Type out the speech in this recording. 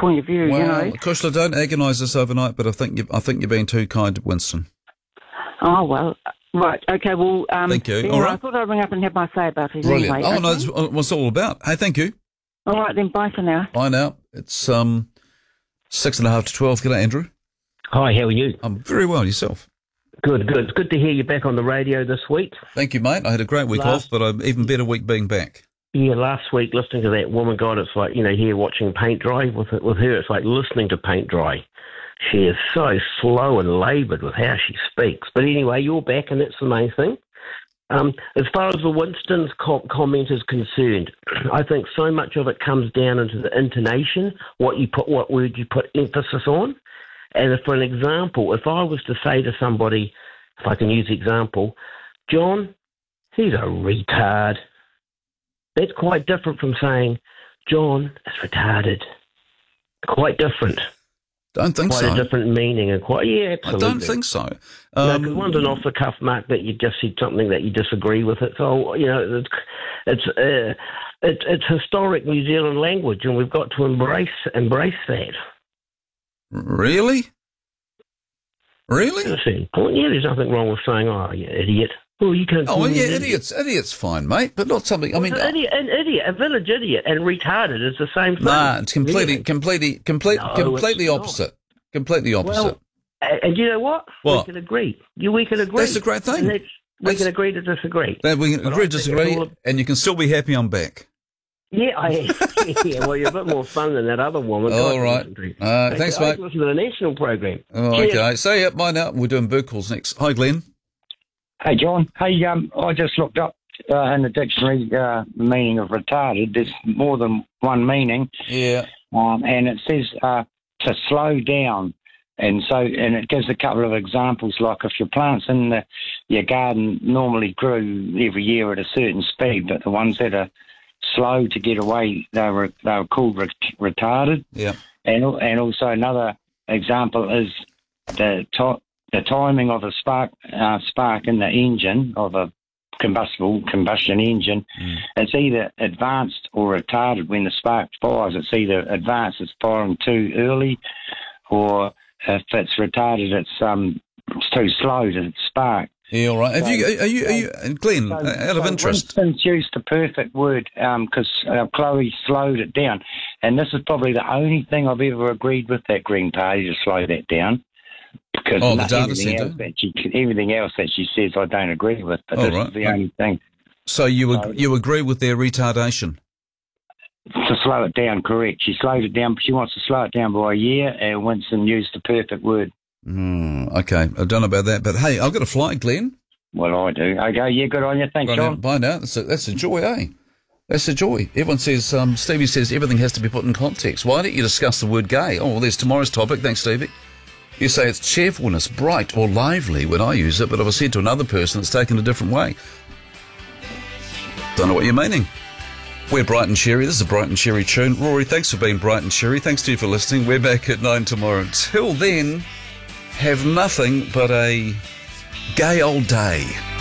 point of view, Well, you know. Kushla, don't agonise this overnight, but I think you're being too kind to Winston. Oh, well, right, okay, well... Thank you. Anyway, All right. I thought I'd ring up and have my say about it. Brilliant. Anyway, No, okay? that's what it's all about. Hey, thank you. All right, then, bye for now. Bye now. It's 6:30 to 12. G'day, Andrew. Hi, how are you? I'm very well. Yourself? Good. It's good to hear you back on the radio this week. Thank you, mate. I had a great week off, but an even better week being back. Yeah, last week listening to that woman, God, it's like, here watching paint dry with her, it's like listening to paint dry. She is so slow and laboured with how she speaks. But anyway, you're back, and that's the main thing. As far as the Winston's comment is concerned, I think so much of it comes down into the intonation, what word you put emphasis on. And for an example, if I was to say to somebody, if I can use the example, John, he's a retard. That's quite different from saying, John is retarded. Quite different. Don't think so. Quite a different meaning. And absolutely. I don't think so. No, because one's an off-the-cuff mark that you just said something that you disagree with. It's it's historic New Zealand language, and we've got to embrace that. Really? Listen, yeah, there's nothing wrong with saying, "Oh, you idiot." Well, you can. Oh, yeah, idiot's fine, mate, but not something. I mean, an idiot, a village idiot, and retarded is the same thing. Nah, it's completely No, opposite. Completely opposite. Well, and you know what? What? We can agree. We can agree. That's a great thing. We can agree to disagree. We can agree to disagree, and you can still be happy I'm back. Yeah, well, you're a bit more fun than that other woman. All right. Thanks, mate. I listen to the national program. Oh, okay. See ya. Bye now. We're doing bird calls next. Hi, Glenn. Hey, John. Hey, I just looked up in the dictionary the meaning of retarded. There's more than one meaning. Yeah. And it says to slow down. And it gives a couple of examples, like if your plants in your garden normally grew every year at a certain speed, but the ones that are slow to get away, they were called retarded. Yeah. And also another example is the timing of a spark in the engine of a combustion engine. It's either advanced or retarded. When the spark fires, it's either advanced, it's firing too early, or if it's retarded, it's too slow to spark. Yeah, all right. Are you, Glenn, out of interest? Winston's used the perfect word because Chloe slowed it down. And this is probably the only thing I've ever agreed with that Green Party, to slow that down. Because the data centre? Everything else that she says I don't agree with, but this is the only thing. So you agree with their retardation? To slow it down, correct. She slowed it down. She wants to slow it down by a year, and Winston used the perfect word. Okay, I don't know about that, but hey, I've got a flight, Glenn. Well, I do. Okay, yeah, good on you. Thanks, right John. Now, bye now. That's a joy, eh? That's a joy. Everyone says, Stevie says everything has to be put in context. Why don't you discuss the word gay? Oh, well, there's tomorrow's topic. Thanks, Stevie. You say it's cheerfulness, bright or lively when I use it, but if I said to another person, it's taken a different way. Don't know what you're meaning. We're Bright and Cherry. This is a Bright and Cherry tune. Rory, thanks for being Bright and Cherry. Thanks to you for listening. We're back at 9 tomorrow. Until then, have nothing but a gay old day.